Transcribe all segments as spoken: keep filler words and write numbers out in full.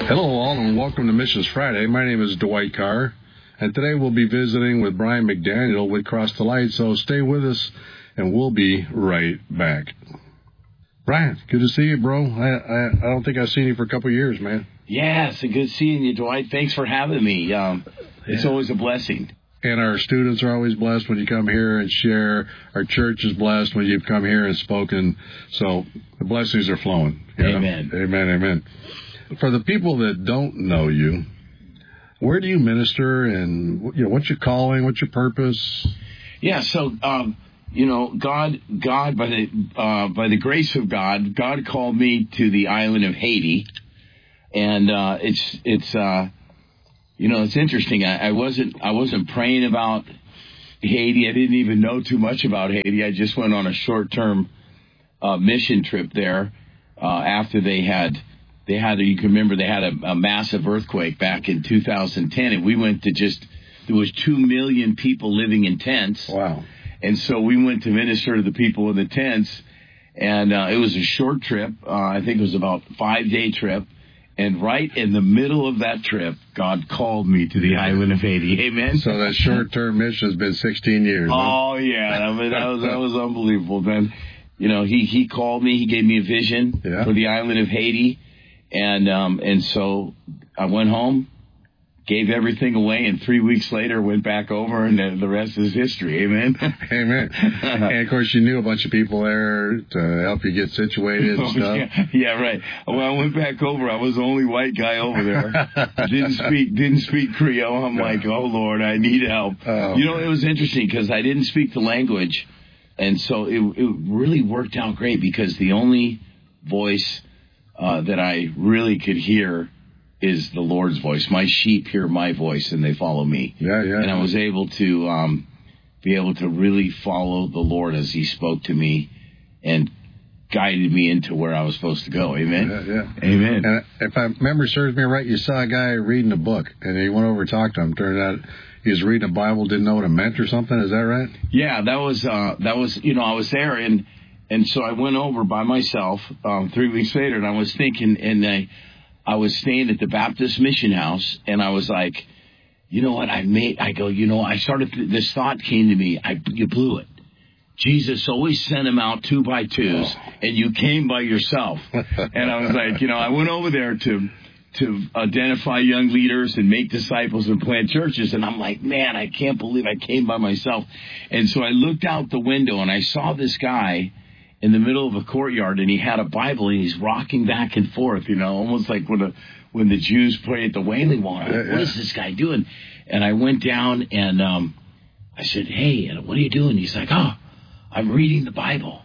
Hello all and welcome to Missions Friday. My name is Dwight Carr, and today we'll be visiting with Brian McDaniel with Cross the Light, so stay with us and we'll be right back. Brian, good to see you, bro. I I, I don't think I've seen you for a couple of years, man. Yeah, it's a good seeing you, Dwight. Thanks for having me. Um, it's yeah. always a blessing. And our students are always blessed when you come here and share. Our church is blessed when you've come here and spoken. So the blessings are flowing. Amen. Know? Amen, amen. For the people that don't know you, where do you minister, and you know, what's your calling, what's your purpose? Yeah, so um, you know, God, God by the uh, by the grace of God, God called me to the island of Haiti, and uh, it's it's uh, you know it's interesting. I, I wasn't I wasn't praying about Haiti. I didn't even know too much about Haiti. I just went on a short term uh, mission trip there uh, after they had. They had, you can remember, they had a, a massive earthquake back in two thousand ten, and we went to just, there was two million people living in tents. Wow. And so we went to minister to the people in the tents, and uh, it was a short trip. Uh, I think it was about a five-day trip. And right in the middle of that trip, God called me to the island of Haiti. Amen. So that short-term mission has been sixteen years. Oh, huh? yeah. I mean, that was, that was unbelievable, man. You know, he, he called me. He gave me a vision yeah. for the island of Haiti. And um, and so I went home, gave everything away, and three weeks later went back over, and the, the rest is history. Amen. Amen. And, of course, you knew a bunch of people there to help you get situated and stuff. yeah, yeah, right. When I went back over, I was the only white guy over there. didn't speak didn't speak Creole. I'm like, oh, Lord, I need help. Oh, you know, it was interesting because I didn't speak the language, and so it, it really worked out great because the only voice Uh, that I really could hear is the Lord's voice. My sheep hear my voice and they follow me. Yeah, yeah. And I was able to um, be able to really follow the Lord as He spoke to me and guided me into where I was supposed to go. Amen. Yeah, yeah. Amen. And if I memory serves me right, you saw a guy reading a book and he went over and talked to him. Turned out he was reading a Bible, didn't know what it meant or something. Is that right? Yeah, that was uh, that was you know I was there and. And so I went over by myself um, three weeks later, and I was thinking, and I, I was staying at the Baptist Mission House, and I was like, you know what, I made, I go, you know, I started, this thought came to me, I, you blew it. Jesus always sent them out two by twos, oh. and you came by yourself. And I was like, you know, I went over there to to identify young leaders and make disciples and plant churches, and I'm like, man, I can't believe I came by myself. And so I looked out the window, and I saw this guy in the middle of a courtyard, and he had a Bible, and he's rocking back and forth, you know, almost like when, a, when the Jews pray at the Wailing Wall. Yeah, yeah. What is this guy doing? And I went down, and um, I said, hey, what are you doing? He's like, oh, I'm reading the Bible.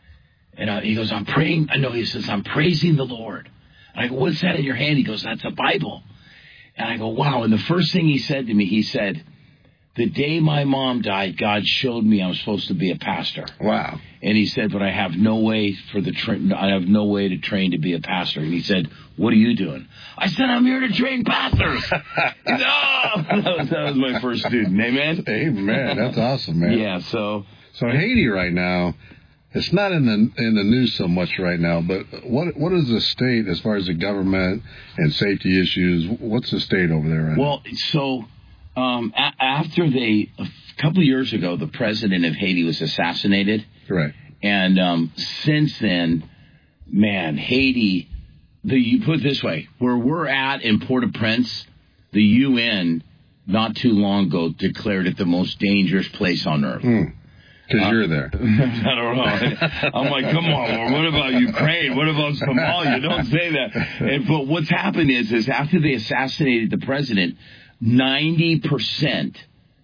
And uh, he goes, I'm praying. I know, he says, I'm praising the Lord. And I go, what's that in your hand? He goes, that's a Bible. And I go, wow. And the first thing he said to me, he said, the day my mom died, God showed me I was supposed to be a pastor. Wow. And he said, but I have no way for the tra- I have no way to train to be a pastor. And he said, what are you doing? I said, I'm here to train pastors. He said, oh, that was, that was my first student. Amen. Amen. That's awesome, man. Yeah. So, so Haiti right now, it's not in the in the news so much right now. But what what is the state as far as the government and safety issues? What's the state over there right well, now? Well, so. Um, a- after they, a couple of years ago, the president of Haiti was assassinated. Right. And um, since then, man, Haiti, the, you put it this way, where we're at in Port-au-Prince, the U N not too long ago declared it the most dangerous place on earth. Mm. Because uh, you're there. I don't know. I'm like, come on, Lord, what about Ukraine? What about Somalia? Don't say that. And, but what's happened is, is after they assassinated the president, ninety percent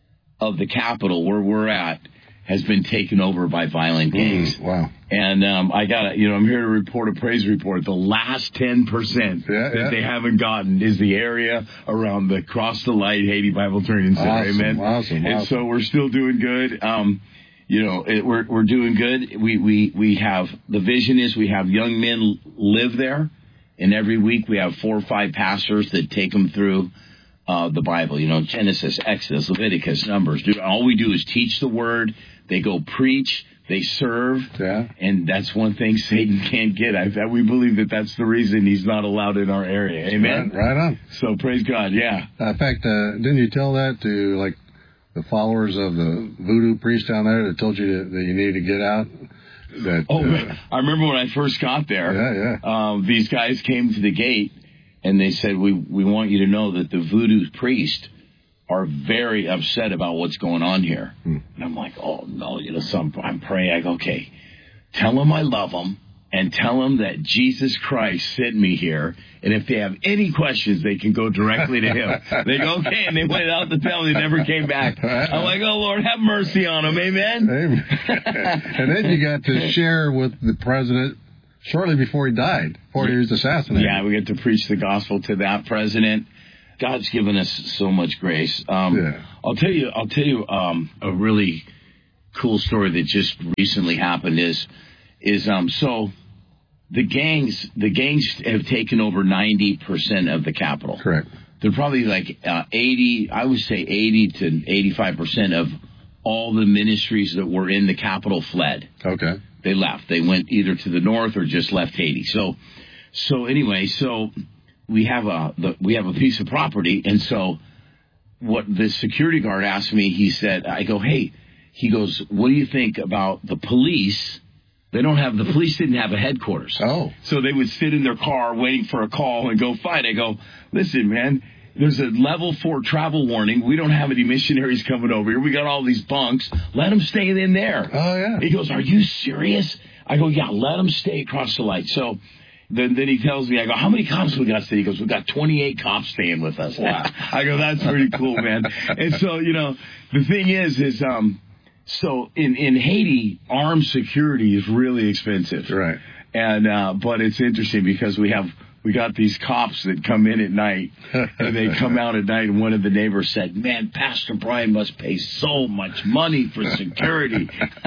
of the capital where we're at has been taken over by violent gangs. Mm, wow. And um, I got to, you know, I'm here to report a praise report. The last ten percent yeah, that yeah. they haven't gotten is the area around the Cross the Light Haiti Bible Training Center. Awesome, Amen. Awesome, and awesome. so we're still doing good. Um, you know, it, we're we're doing good. We, we, we have, the vision is we have young men live there. And every week we have four or five pastors that take them through Uh, the Bible, you know, Genesis, Exodus, Leviticus, Numbers. All we do is teach the Word. They go preach, They serve, yeah. and that's one thing Satan can't get. I, we believe that that's the reason he's not allowed in our area. Amen? Right, right on. So praise God, yeah. Uh, in fact, uh, didn't you tell that to, like, the followers of the voodoo priest down there that told you that, that you needed to get out? That, oh, uh, I remember when I first got there, yeah, yeah. Um, these guys came to the gate, and they said, we, we want you to know that the voodoo priest are very upset about what's going on here. Hmm. And I'm like, oh, no, you know, so I'm, I'm praying. I go, okay, tell them I love them and tell them that Jesus Christ sent me here. And if they have any questions, they can go directly to him. They go, okay, and they went out the town. They never came back. I'm like, oh, Lord, have mercy on them. Amen. Amen. And then you got to share with the president shortly before he died, before he was assassinated. Yeah, we get to preach the gospel to that president. God's given us so much grace. Um, yeah. I'll tell you, I'll tell you um, a really cool story that just recently happened. Is is um so the gangs the gangs have taken over ninety percent of the Capitol. Correct. They're probably like uh, eighty. I would say eighty to eighty-five percent of all the ministries that were in the Capitol fled. Okay. They left. They went either to the north or just left Haiti. So so anyway, so. We have a the, we have a piece of property, and so what the security guard asked me, he said, I go, hey, he goes, what do you think about the police? They don't have, the police didn't have a headquarters. Oh. So they would sit in their car waiting for a call and go fight. I go, listen, man, there's a level four travel warning. We don't have any missionaries coming over here. We got all these bunks. Let them stay in there. Oh, yeah. He goes, are you serious? I go, yeah, let them stay across the light. So Then, then he tells me, I go, how many cops we got today? He goes, we got twenty-eight cops staying with us. Wow. I go, that's pretty cool, man. And so, you know, the thing is, is, um, so in, in Haiti, armed security is really expensive. Right. And, uh, but it's interesting because we have, we got these cops that come in at night, and they come out at night, and one of the neighbors said, man, Pastor Brian must pay so much money for security.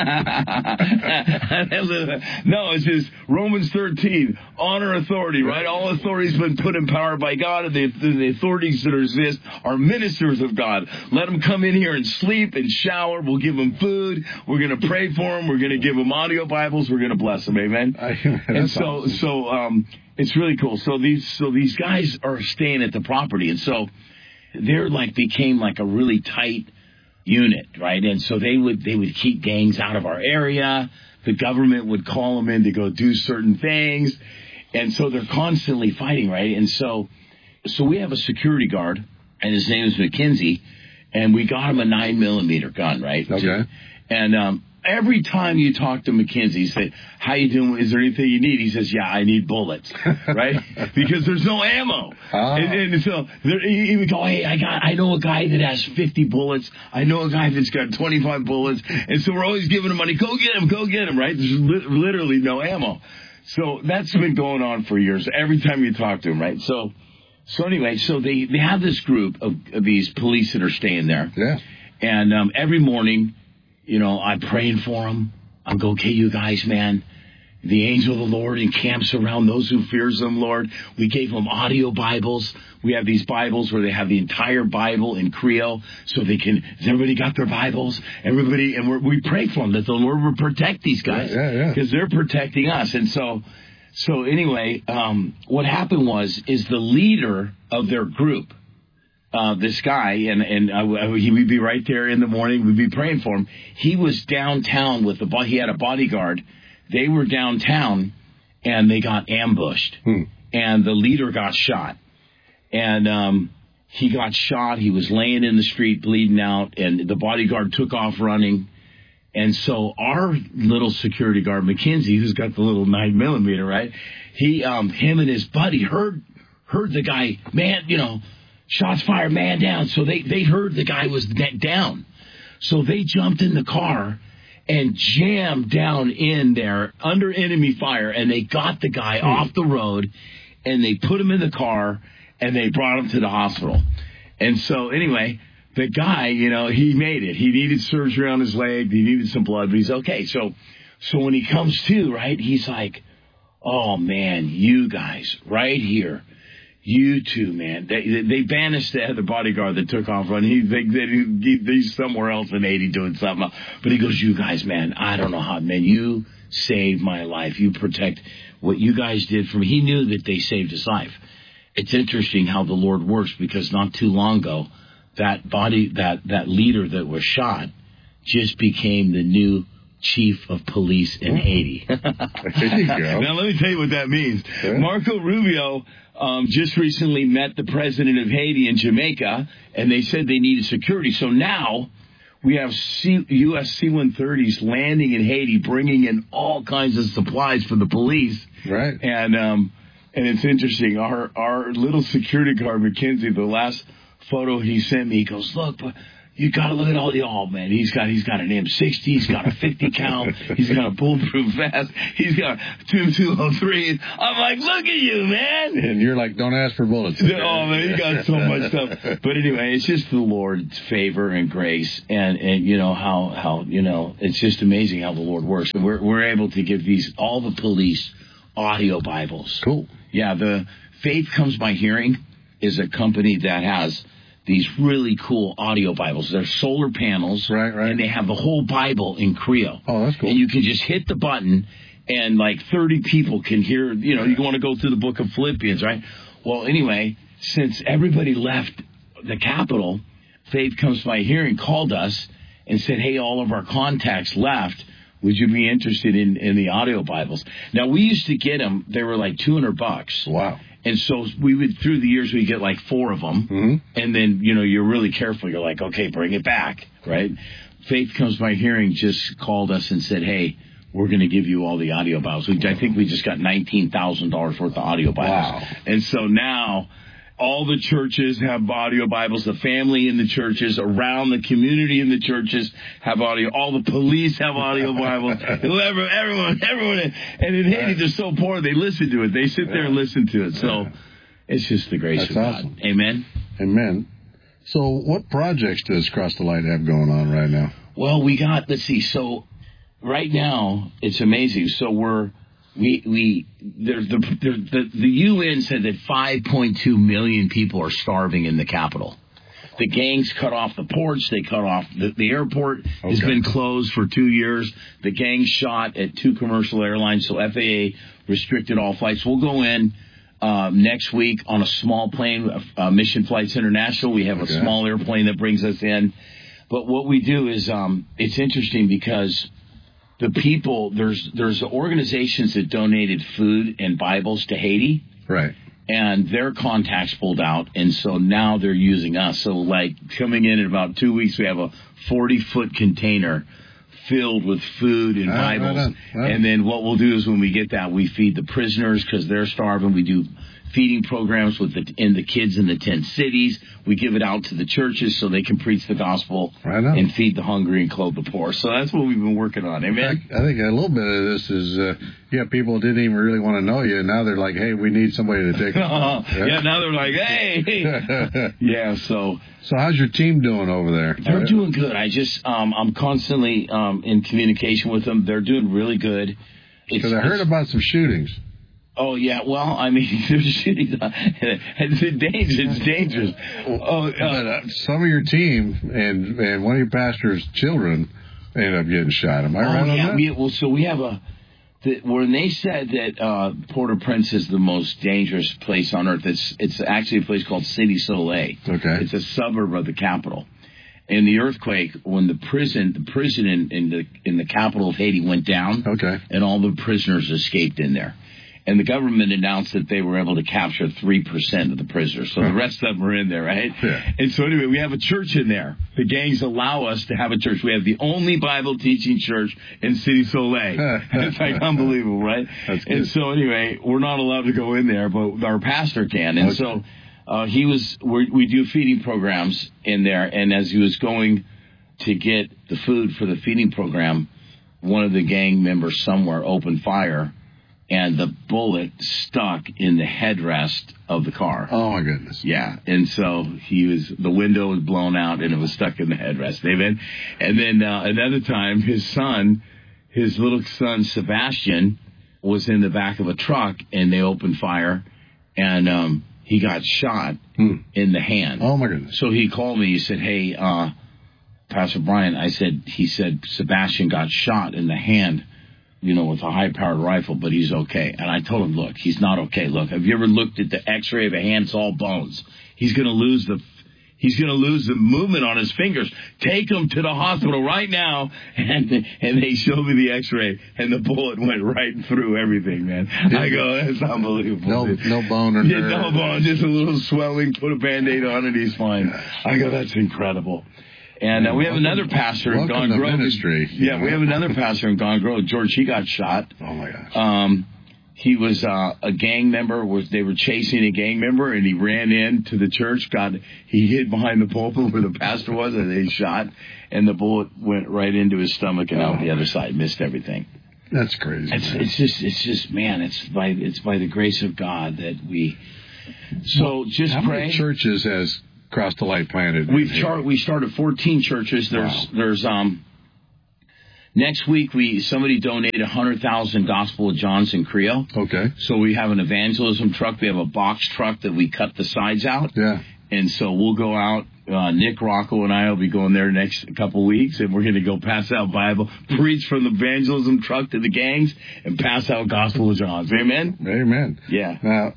No, it's just Romans thirteen, honor authority, right? All authority has been put in power by God, and the, the authorities that exist are ministers of God. Let them come in here and sleep and shower. We'll give them food. We're going to pray for them. We're going to give them audio Bibles. We're going to bless them. Amen? And so, awesome. so, um, it's really cool. So these, so these guys are staying at the property, and so they're like became like a really tight unit, right? And so they would they would keep gangs out of our area. The government would call them in to go do certain things, and so they're constantly fighting, right? And so, so we have a security guard, and his name is McKenzie, and we got him a nine millimeter gun, right? Okay. And um. Every time you talk to McKenzie, you say, how you doing? Is there anything you need? He says, yeah, I need bullets, right? Because there's no ammo. Oh. And, and so there, he would go, hey, I got, I know a guy that has fifty bullets. I know a guy that's got twenty-five bullets. And so we're always giving him money. Go get him, go get him, right? There's li- literally no ammo. So that's been going on for years. Every time you talk to him, right? So, so anyway, so they, they have this group of, of these police that are staying there. Yeah. And um, every morning, you know, I'm praying for them. I go, okay, you guys, man, the angel of the Lord encamps around those who fears them, Lord. We gave them audio Bibles. We have these Bibles where they have the entire Bible in Creole, so they can, has everybody got their Bibles? Everybody, and we're, we pray for them that the Lord will protect these guys. Yeah, yeah, yeah. Because they're protecting us. And so, so anyway, um, what happened was, is the leader of their group, Uh, this guy, and, and uh, he would be right there in the morning. We'd be praying for him. He was downtown with the, he had a bodyguard. They were downtown, and they got ambushed. Hmm. And the leader got shot. And um, he got shot. He was laying in the street bleeding out, and the bodyguard took off running. And so our little security guard, McKenzie, who's got the little nine millimeter, right? He, um, him and his buddy heard, heard the guy, man, you know, shots fired, man down. So they, they heard the guy was down. So they jumped in the car and jammed down in there under enemy fire, and they got the guy hmm. off the road, and they put him in the car, and they brought him to the hospital. And so anyway, the guy, you know, he made it. He needed surgery on his leg. He needed some blood, but he's okay. So, so when he comes to, right, he's like, oh, man, you guys right here, You too, man. They they banished the other bodyguard that took off running. He, they, they, he, he's somewhere else in Haiti doing something else. But he goes, you guys, man, I don't know how, man, you saved my life. You protect what you guys did for me. He knew that they saved his life. It's interesting how the Lord works, because not too long ago, that body, that, that leader that was shot just became the new chief of police in Haiti. There you go. Now, let me tell you what that means. Yeah. Marco Rubio um, just recently met the president of Haiti in Jamaica, and they said they needed security. So now we have C- U S C one thirties landing in Haiti, bringing in all kinds of supplies for the police. Right. And um, and it's interesting. Our, our little security guard, McKenzie, the last photo he sent me, he goes, look, but you got to look at all the, oh, man, he's got he's got an M sixty, he's got a fifty cal, he's got a bulletproof vest, he's got two two oh threes. I'm like, look at you, man. And you're like, don't ask for bullets. Oh, man, he got so much stuff. But anyway, it's just the Lord's favor and grace, and, and you know, how, how, you know, it's just amazing how the Lord works. And we're, we're able to give these, all the police, audio Bibles. Cool. Yeah, the Faith Comes by Hearing is a company that has these really cool audio Bibles. They're solar panels. Right, right. And they have the whole Bible in Creole. Oh, that's cool. And you can just hit the button, and like thirty people can hear, you know, you want to go through the book of Philippians, right? Well, anyway, since everybody left the Capitol, Faith Comes by Hearing called us and said, hey, all of our contacts left. Would you be interested in, in the audio Bibles? Now, we used to get them. They were like two hundred bucks. Wow. And so we would, through the years, we get like four of them. Mm-hmm. And then, you know, you're really careful. You're like, okay, bring it back, right? Faith Comes by Hearing just called us and said, hey, we're going to give you all the audio Bibles. We, I think we just got nineteen thousand dollars worth of audio Bibles. Wow. And so now all the churches have audio Bibles. The family in the churches, around the community in the churches have audio. All the police have audio Bibles. Whoever, everyone, everyone. And in Haiti, they're so poor, they listen to it. They sit there and listen to it. So it's just the grace That's of God. awesome. Amen. Amen. So what projects does Cross the Light have going on right now? Well, we got, let's see. So right now, it's amazing. So we're, We we there's the, the the U N said that five point two million people are starving in the capital. The gangs cut off the ports. They cut off the, the airport okay. has been closed for two years. The gang shot at two commercial airlines, so F A A restricted all flights. We'll go in uh, next week on a small plane, uh, Mission Flights International. We have okay. a small airplane that brings us in. But what we do is um, it's interesting because the people, there's there's organizations that donated food and Bibles to Haiti. Right. And their contacts pulled out, and so now they're using us. So, like, coming in in about two weeks, we have a forty-foot container filled with food and ah, Bibles. Right on, right on. And then what we'll do is when we get that, we feed the prisoners because they're starving. We do feeding programs with the in the kids in the tent cities. We give it out to the churches so they can preach the gospel right on. and feed the hungry and clothe the poor. So that's what we've been working on. Amen. I, I think a little bit of this is, uh, yeah, people didn't even really want to know you. Now they're like, hey, we need somebody to take it. uh, yeah? yeah, now they're like, hey. yeah, so. So how's your team doing over there? They're doing good. I just, um, I'm constantly um, in communication with them. They're doing really good. Because I heard about some shootings. Oh, yeah. Well, I mean, there's shooting. It's dangerous. It's dangerous. Oh, uh, but uh, some of your team and and one of your pastor's children ended up getting shot. Am I oh, right on yeah. that? We, well, so we have a... The, when they said that uh, Port-au-Prince is the most dangerous place on earth, it's it's actually a place called Cité Soleil. Okay. It's a suburb of the capital. In the earthquake, when the prison, the prison in, in the in the capital of Haiti went down, okay, and all the prisoners escaped in there. And the government announced that they were able to capture three percent of the prisoners. So the rest of them were in there, right? Yeah. And so anyway, we have a church in there. The gangs allow us to have a church. We have the only Bible teaching church in Cité Soleil. It's like unbelievable, right? That's good. And so anyway, we're not allowed to go in there, but our pastor can. And okay. so uh, he was, we're, we do feeding programs in there. And as he was going to get the food for the feeding program, one of the gang members somewhere opened fire. And the bullet stuck in the headrest of the car. Oh, my goodness. Yeah. And so he was, the window was blown out and it was stuck in the headrest. Amen. And then uh, another time, his son, his little son, Sebastian, was in the back of a truck and they opened fire. And um, he got shot hmm. in the hand. Oh, my goodness. So he called me. He said, hey, uh, Pastor Brian, I said, he said, Sebastian got shot in the hand, you know, with a high-powered rifle, but he's okay. And I told him, look, he's not okay. Look, have you ever looked at the x-ray of a hand? It's all bones. He's going to lose the He's going to lose the movement on his fingers. Take him to the hospital right now. And and they showed me the x-ray, and the bullet went right through everything, man. I go, that's unbelievable. No, no bone or yeah, nerve. No bone, just a little swelling. Put a Band-Aid on it, he's fine. I go, that's incredible. And uh, we have welcome, another pastor in Gone Grove. Ministry. Yeah, we have another pastor in Gone Grove. George, he got shot. Oh, my gosh. Um, he was uh, a gang member. Was They were chasing a gang member, and he ran into the church. Got He hid behind the pulpit where the pastor was, and they shot, and the bullet went right into his stomach and out the other side. Missed everything. That's crazy. It's, it's just, it's just, man. It's by, it's by the grace of God that we. So well, just how pray. Many churches has Cross the Light planted? We've char- we started fourteen churches. There's, wow. there's um. Next week, we somebody donated one hundred thousand Gospel of John's in Creo. Okay. So we have an evangelism truck. We have a box truck that we cut the sides out. Yeah. And so we'll go out. Uh, Nick Rocco and I will be going there next couple weeks, and we're going to go pass out Bible, preach from the evangelism truck to the gangs, and pass out Gospel of John's. Amen? Amen. Yeah. Now,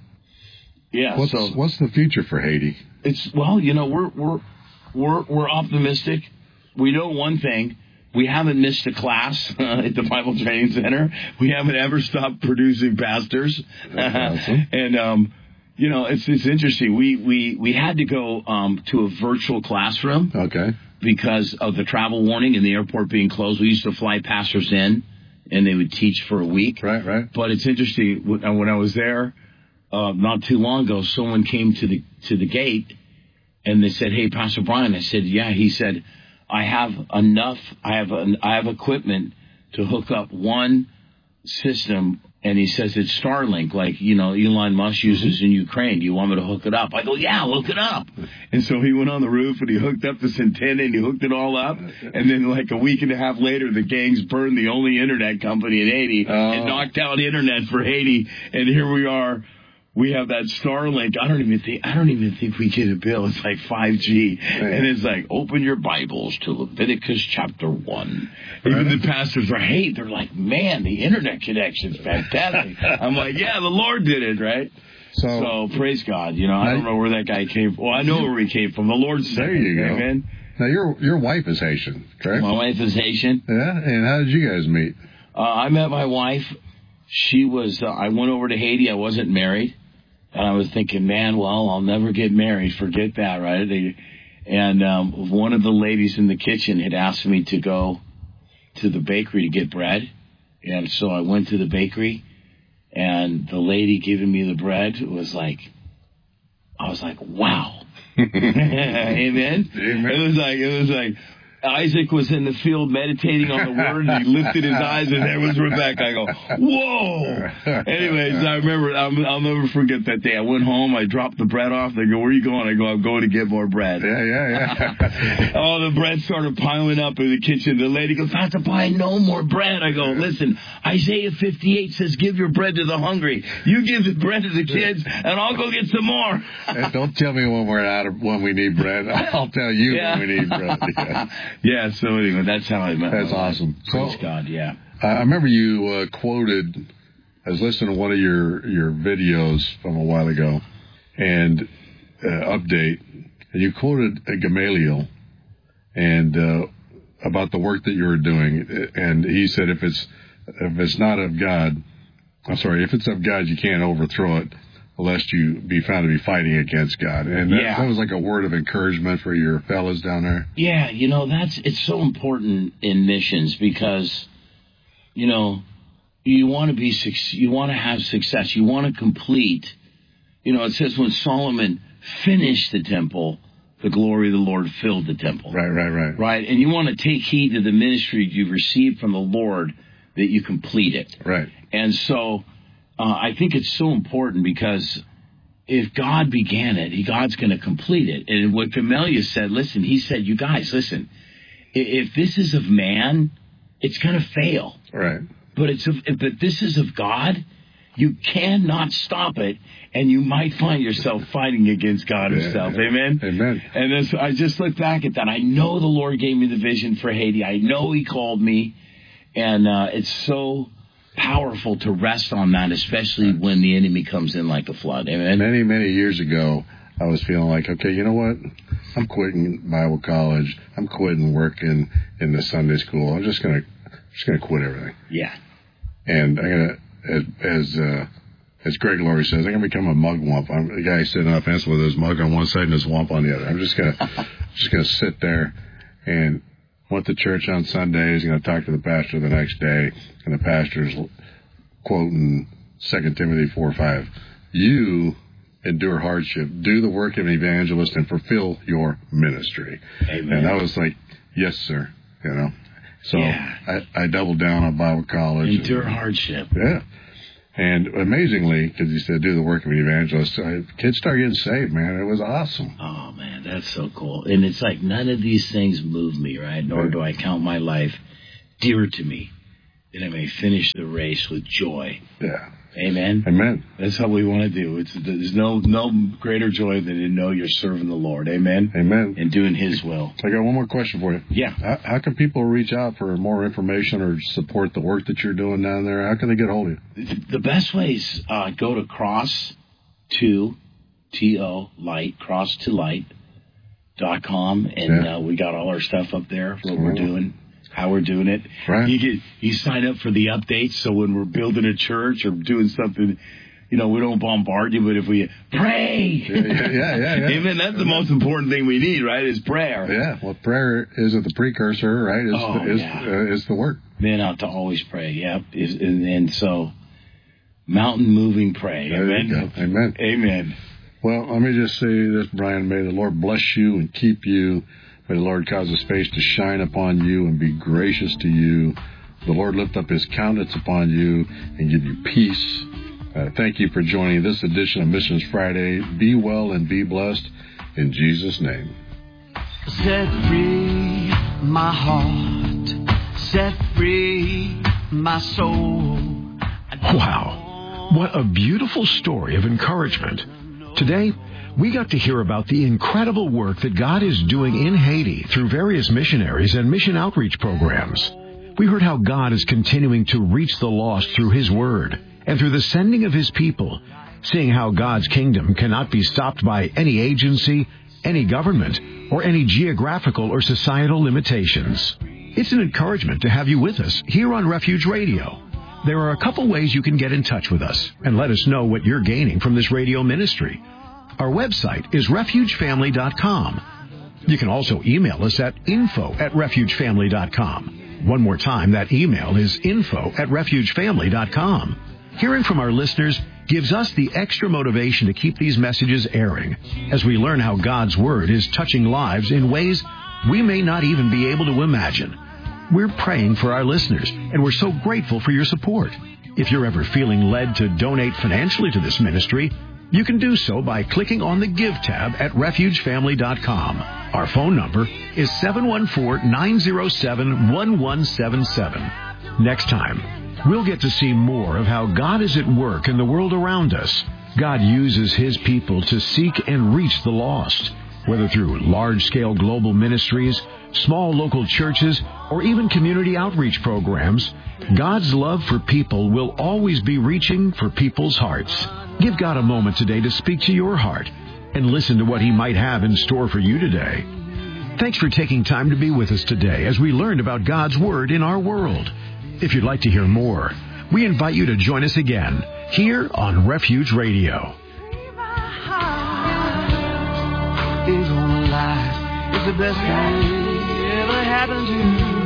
yeah. what's, so what's the future for Haiti? It's, well, you know, we're, we're, we're, we're optimistic. We know one thing. We haven't missed a class uh, at the Bible Training Center. We haven't ever stopped producing pastors. Awesome. And, um, you know, it's it's interesting. We we, we had to go um, to a virtual classroom. Okay. Because of the travel warning and the airport being closed. We used to fly pastors in, and they would teach for a week. Right, right. But it's interesting. When I was there uh, not too long ago, someone came to the to the gate, and they said, "Hey, Pastor Brian." I said, "Yeah." He said, I have enough, I have an, I have equipment to hook up one system, and he says it's Starlink, like, you know, Elon Musk uses in Ukraine. Do you want me to hook it up? I go, yeah, hook it up. And so he went on the roof, and he hooked up this antenna, and he hooked it all up, and then like a week and a half later, the gangs burned the only internet company in Haiti, oh. and knocked out internet for Haiti, and here we are. We have that Starlink. I don't even think I don't even think we get a bill. It's like five G, right. And it's like, open your Bibles to Leviticus chapter one. Right. Even the pastors are hate. They're like, man, the internet connection's fantastic. I'm like, yeah, the Lord did it, right? So, so praise God. You know, I don't know where that guy came from. Well, I know where he came from. The Lord said, there you it, go. Amen. Now your your wife is Haitian, correct? My wife is Haitian. Yeah, and how did you guys meet? Uh, I met my wife. She was. Uh, I went over to Haiti. I wasn't married. And I was thinking, man, well, I'll never get married. Forget that, right? They, and um, one of the ladies in the kitchen had asked me to go to the bakery to get bread. And so I went to the bakery, and the lady giving me the bread was like, I was like, wow. Amen? Amen. It was like, it was like, Isaac was in the field meditating on the word, and he lifted his eyes, and there was Rebecca. I go, whoa! Anyways, I remember, I'll, I'll never forget that day. I went home, I dropped the bread off. They go, where are you going? I go, I'm going to get more bread. Yeah, yeah, yeah. All the bread started piling up in the kitchen. The lady goes, Pastor Brian, no more bread. I go, listen, Isaiah fifty-eight says, give your bread to the hungry. You give the bread to the kids, and I'll go get some more. And don't tell me when we're out of, when we need bread. I'll tell you yeah. when we need bread. Yeah. Yeah, so anyway, that's how I met. That's awesome. Praise so, God, yeah. I remember you uh, quoted, I was listening to one of your, your videos from a while ago, and uh, update, and you quoted uh, Gamaliel, and uh, about the work that you were doing, and he said if it's if it's not of God, I'm sorry, if it's of God, you can't overthrow it, lest you be found to be fighting against God. And that, yeah. that was like a word of encouragement for your fellas down there. Yeah, you know, that's it's so important in missions because, you know, you want to be you want to have success. You want to complete. You know, it says when Solomon finished the temple, the glory of the Lord filled the temple. Right, right, right. Right, and you want to take heed to the ministry you've received from the Lord that you complete it. Right. And so Uh, I think it's so important because if God began it, he, God's going to complete it. And what Gamaliel said, listen, he said, you guys, listen, if this is of man, it's going to fail. Right. But it's of, but this is of God, you cannot stop it, and you might find yourself fighting against God Yeah. himself. Amen? Amen. And as I just look back at that, I know the Lord gave me the vision for Haiti. I know he called me, and uh, it's so powerful to rest on that, especially when the enemy comes in like a flood. Amen? Many, many years ago, I was feeling like, okay, you know what? I'm quitting Bible college. I'm quitting working in the Sunday school. I'm just gonna, just gonna quit everything. Yeah. And I'm gonna, as as, uh, as Greg Laurie says, I'm gonna become a mugwump. I'm the guy sitting on a fence with his mug on one side and his wump on the other. I'm just gonna, just gonna sit there and went to church on Sundays. Gonna talk to the pastor the next day, and the pastor's quoting Second Timothy four five. You endure hardship, do the work of an evangelist, and fulfill your ministry. Amen. And I was like, yes, sir. You know, so Yeah. I, I doubled down on Bible college. Endure and, hardship. Yeah. And amazingly, because he said do the work of an evangelist, I, kids started getting saved, man. It was awesome. Oh, man, that's so cool. And it's like none of these things move me, right? Nor do I count my life dear to me, that I may finish the race with joy. Yeah. Amen? Amen. That's how we want to do. It's There's no no greater joy than to know you're serving the Lord. Amen? Amen. And doing his will. I got one more question for you. Yeah. How, how can people reach out for more information or support the work that you're doing down there? How can they get a hold of you? The best ways, uh, go to cross to, T O, light, cross to light dot com, and Yeah. uh, we got all our stuff up there, what Cool. we're doing, how we're doing it. Right. You get you sign up for the updates, so when we're building a church or doing something, you know, we don't bombard you, but if we pray, Yeah, yeah, yeah. yeah. amen. That's the most important thing we need, right? Is prayer. Yeah, well, prayer isn't the precursor, right? It's, Oh, the, it's, yeah. uh, it's the work. Men ought to always pray. Yep. Is and, and so, mountain moving pray. There Amen. you go. Amen. Amen. Well, let me just say this, Brian. May the Lord bless you and keep you. May the Lord cause his face to shine upon you and be gracious to you. The Lord lift up his countenance upon you and give you peace. Uh, thank you for joining this edition of Missions Friday. Be well and be blessed in Jesus' name. Set free my heart, set free my soul. Wow, what a beautiful story of encouragement. Today, we got to hear about the incredible work that God is doing in Haiti through various missionaries and mission outreach programs. We heard how God is continuing to reach the lost through His Word and through the sending of His people, seeing how God's kingdom cannot be stopped by any agency, any government, or any geographical or societal limitations. It's an encouragement to have you with us here on Refuge Radio. There are a couple ways you can get in touch with us and let us know what you're gaining from this radio ministry. Our website is refuge family dot com. You can also email us at info at refuge family dot com. One more time, that email is info at refuge family dot com. Hearing from our listeners gives us the extra motivation to keep these messages airing as we learn how God's Word is touching lives in ways we may not even be able to imagine. We're praying for our listeners, and we're so grateful for your support. If you're ever feeling led to donate financially to this ministry, you can do so by clicking on the Give tab at refuge family dot com. Our phone number is seven one four, nine zero seven, one one seven seven. Next time, we'll get to see more of how God is at work in the world around us. God uses His people to seek and reach the lost, whether through large-scale global ministries, small local churches, or even community outreach programs. God's love for people will always be reaching for people's hearts. Give God a moment today to speak to your heart and listen to what He might have in store for you today. Thanks for taking time to be with us today as we learned about God's Word in our world. If you'd like to hear more, we invite you to join us again here on Refuge Radio. Is on life is the best thing ever happened to you.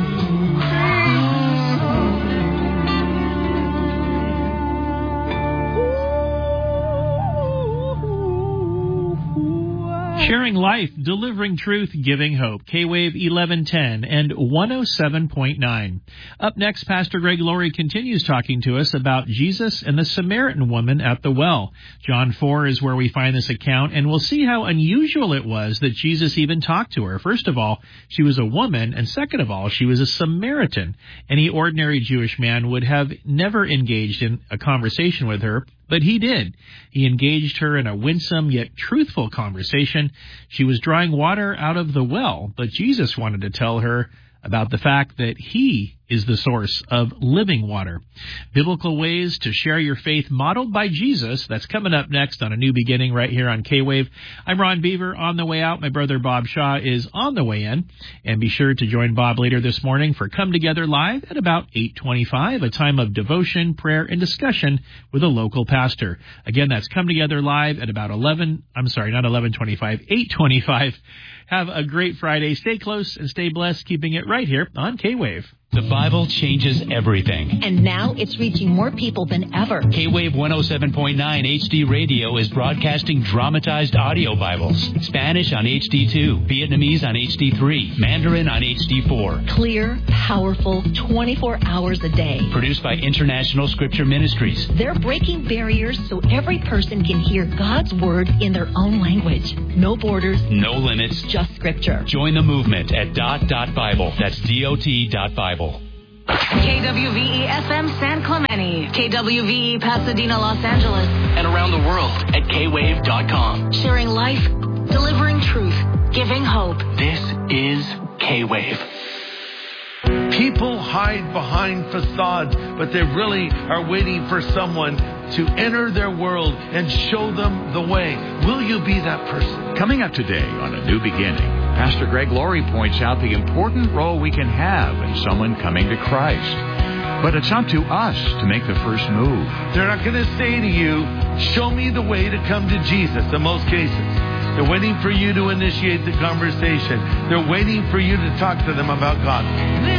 Sharing life, delivering truth, giving hope. K-Wave eleven ten and one oh seven point nine. Up next, Pastor Greg Laurie continues talking to us about Jesus and the Samaritan woman at the well. John four is where we find this account, and we'll see how unusual it was that Jesus even talked to her. First of all, she was a woman, and second of all, she was a Samaritan. Any ordinary Jewish man would have never engaged in a conversation with her, but he did. He engaged her in a winsome yet truthful conversation. She was drawing water out of the well, but Jesus wanted to tell her about the fact that he is the source of living water. Biblical ways to share your faith modeled by Jesus. That's coming up next on A New Beginning right here on K-Wave. I'm Ron Beaver on the way out. My brother Bob Shaw is on the way in. And be sure to join Bob later this morning for Come Together Live at about eight twenty-five, a time of devotion, prayer, and discussion with a local pastor. Again, that's Come Together Live at about eleven, I'm sorry, not eleven twenty-five, eight twenty-five. Have a great Friday. Stay close and stay blessed, keeping it right here on K-Wave. The Bible changes everything. And now it's reaching more people than ever. K-Wave one oh seven point nine H D Radio is broadcasting dramatized audio Bibles. Spanish on H D two, Vietnamese on H D three, Mandarin on H D four. Clear, powerful, twenty-four hours a day. Produced by International Scripture Ministries. They're breaking barriers so every person can hear God's Word in their own language. No borders. No limits. Just Scripture. Join the movement at dot dot Bible. That's D O T dot Bible. K W V E F M San Clemente, K W V E Pasadena, Los Angeles, and around the world at K wave dot com. Sharing life, delivering truth, giving hope. This is K-Wave. People hide behind facades, but they really are waiting for someone to enter their world and show them the way. Will you be that person? Coming up today on A New Beginning, Pastor Greg Laurie points out the important role we can have in someone coming to Christ. But it's up to us to make the first move. They're not going to say to you, show me the way to come to Jesus in most cases. They're waiting for you to initiate the conversation. They're waiting for you to talk to them about God.